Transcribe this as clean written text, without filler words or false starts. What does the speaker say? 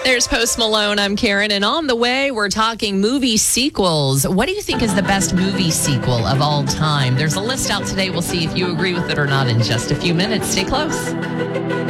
There's Post Malone. I'm Karen. And on the way, we're talking movie sequels. What do you think is the best movie sequel of all time? There's a list out today. We'll see if you agree with it or not in just a few minutes. Stay close.